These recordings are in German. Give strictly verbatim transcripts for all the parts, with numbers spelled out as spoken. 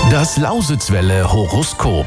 Das Lausitzwelle Horoskop.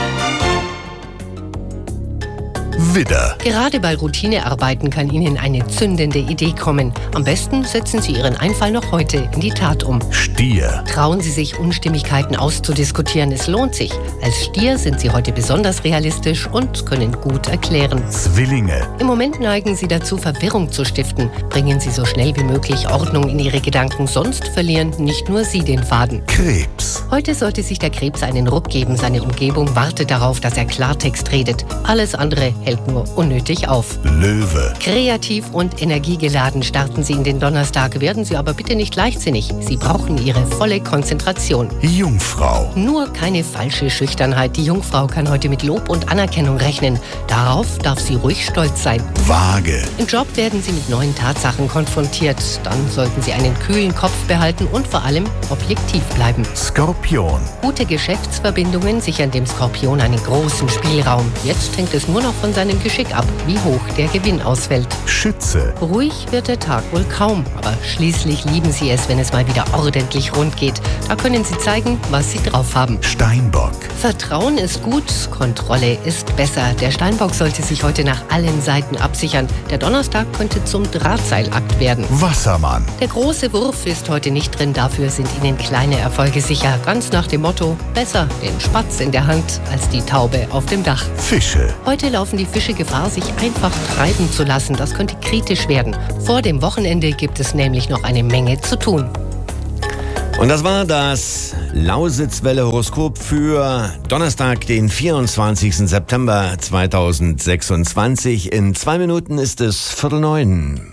Widder. Gerade bei Routinearbeiten kann Ihnen eine zündende Idee kommen. Am besten setzen Sie Ihren Einfall noch heute in die Tat um. Stier. Trauen Sie sich, Unstimmigkeiten auszudiskutieren. Es lohnt sich. Als Stier sind Sie heute besonders realistisch und können gut erklären. Zwillinge. Im Moment neigen Sie dazu, Verwirrung zu stiften. Bringen Sie so schnell wie möglich Ordnung in Ihre Gedanken, sonst verlieren nicht nur Sie den Faden. Krebs. Heute sollte sich der Krebs einen Ruck geben. Seine Umgebung wartet darauf, dass er Klartext redet. Alles andere hält nur unnötig auf. Löwe. Kreativ und energiegeladen starten Sie in den Donnerstag. Werden Sie aber bitte nicht leichtsinnig. Sie brauchen Ihre volle Konzentration. Jungfrau. Nur keine falsche Schüchternheit. Die Jungfrau kann heute mit Lob und Anerkennung rechnen. Darauf darf sie ruhig stolz sein. Waage. Im Job werden Sie mit neuen Tatsachen konfrontiert. Dann sollten Sie einen kühlen Kopf behalten und vor allem objektiv bleiben. Skorpion. Gute Geschäftsverbindungen sichern dem Skorpion einen großen Spielraum. Jetzt hängt es nur noch von seinem Geschick ab, wie hoch der Gewinn ausfällt. Schütze. Ruhig wird der Tag wohl kaum, aber schließlich lieben Sie es, wenn es mal wieder ordentlich rund geht. Da können Sie zeigen, was Sie drauf haben. Steinbock. Vertrauen ist gut, Kontrolle ist besser. Der Steinbock sollte sich heute nach allen Seiten absichern. Der Donnerstag könnte zum Drahtseilakt werden. Wassermann. Der große Wurf ist heute nicht drin, dafür sind Ihnen kleine Erfolge sicher. Ganz nach dem Motto, besser den Spatz in der Hand als die Taube auf dem Dach. Fische. Heute laufen die Fische Gefahr, sich einfach treiben zu lassen. Das könnte kritisch werden. Vor dem Wochenende gibt es nämlich noch eine Menge zu tun. Und das war das Lausitzwelle-Horoskop für Donnerstag, den vierundzwanzigsten September zweitausendsechsundzwanzig. In zwei Minuten ist es Viertel neun.